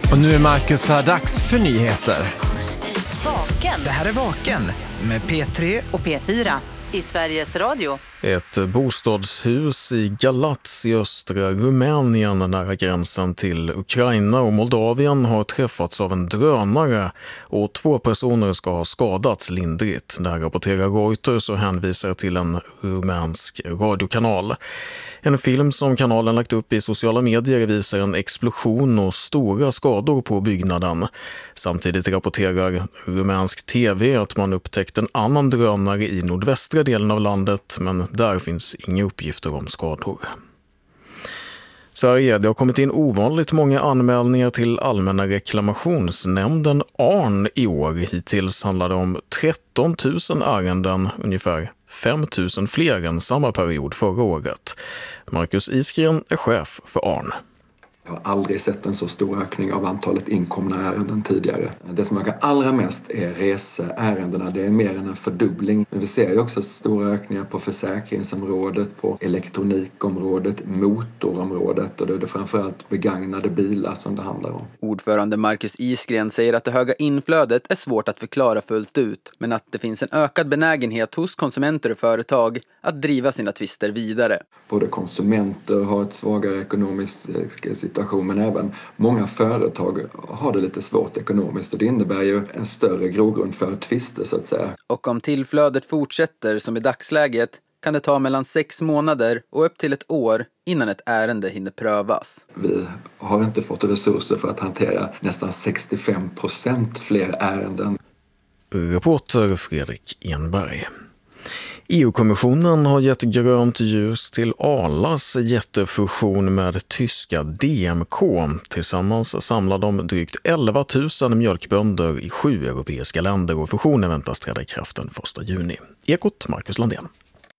Och nu är Marcus här, dags för nyheter. Vaken. Det här är Vaken med P3 och P4 i Sveriges Radio. Ett bostadshus i Galați i östra Rumänien nära gränsen till Ukraina och Moldavien har träffats av en drönare och 2 personer ska ha skadats lindrigt. Det här rapporterar Reuters och hänvisar till en rumänsk radiokanal. En film som kanalen lagt upp i sociala medier visar en explosion och stora skador på byggnaden. Samtidigt rapporterar rumänsk tv att man upptäckt en annan drönare i nordvästra delen av landet, men där finns inga uppgifter om skador. Sverige, det har kommit in ovanligt många anmälningar till Allmänna reklamationsnämnden ARN i år. Hittills handlar det om 13 000 ärenden, ungefär 5 000 fler än samma period förra året. Marcus Isgren är chef för ARN. Jag har aldrig sett en så stor ökning av antalet inkomna ärenden tidigare. Det som ökar allra mest är reseärendena. Det är mer än en fördubbling. Men vi ser ju också stora ökningar på försäkringsområdet, på elektronikområdet, motorområdet och det är framförallt begagnade bilar som det handlar om. Ordförande Marcus Isgren säger att det höga inflödet är svårt att förklara fullt ut, men att det finns en ökad benägenhet hos konsumenter och företag att driva sina tvister vidare. Både konsumenter har ett svagare ekonomisk situation, men även många företag har det lite svårt ekonomiskt och det innebär ju en större grogrund för tvister så att säga. Och om tillflödet fortsätter som i dagsläget kan det ta mellan 6 månader och upp till 1 år innan ett ärende hinner prövas. Vi har inte fått resurser för att hantera nästan 65% fler ärenden. Reporter Fredrik Enberg. EU-kommissionen har gett grönt ljus till Arlas jättefusion med tyska DMK. Tillsammans samlar de drygt 11 000 mjölkbönder i 7 europeiska länder och fusionen väntas träda i kraft den 1 juni. Ekot, Marcus Landén.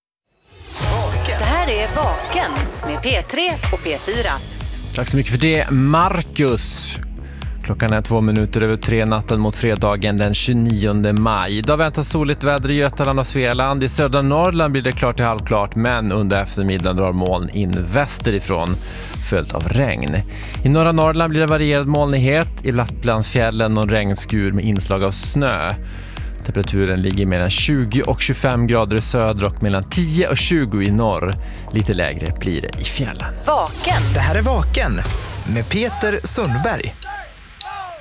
Det här är Vaken med P3 och P4. Tack så mycket för det, Marcus. Klockan är 2:02 natten mot fredagen den 29 maj. Idag väntas soligt väder i Götaland och Svealand. I södra Norrland blir det klart till halvklart, men under eftermiddagen drar moln in västerifrån följt av regn. I norra Norrland blir det varierad molnighet. I Lapplandsfjällen någon regnskur med inslag av snö. Temperaturen ligger mellan 20 och 25 grader i söder och mellan 10 och 20 i norr. Lite lägre blir det i fjällen. Vaken. Det här är Vaken med Peter Sundberg.